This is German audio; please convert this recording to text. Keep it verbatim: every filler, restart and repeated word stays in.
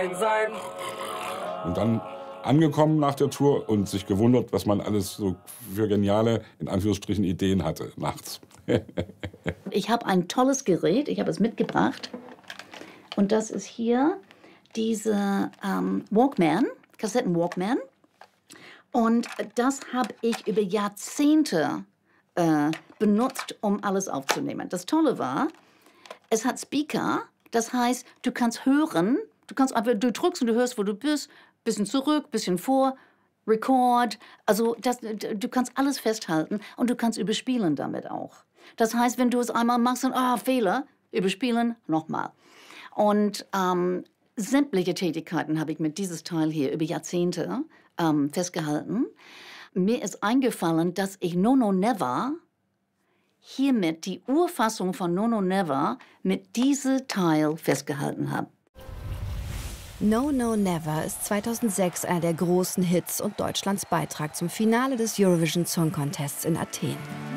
sein. Und dann angekommen nach der Tour und sich gewundert, was man alles so für geniale, in Anführungsstrichen, Ideen hatte nachts. Ich habe ein tolles Gerät, ich habe es mitgebracht. Und das ist hier diese ähm, Walkman, Kassetten-Walkman. Und das habe ich über Jahrzehnte äh, benutzt, um alles aufzunehmen. Das Tolle war, es hat Speaker, das heißt, du kannst hören, du kannst einfach, du drückst und du hörst, wo du bist, bisschen zurück, bisschen vor, Record. Also das, du kannst alles festhalten und du kannst überspielen damit auch. Das heißt, wenn du es einmal machst und ah, Fehler, überspielen, nochmal. Und ähm, sämtliche Tätigkeiten habe ich mit dieses Teil hier über Jahrzehnte ähm, festgehalten. Mir ist eingefallen, dass ich No No Never hiermit die Urfassung von No No Never mit diesem Teil festgehalten habe. No No Never ist zweitausendsechs einer der großen Hits und Deutschlands Beitrag zum Finale des Eurovision Song Contests in Athen.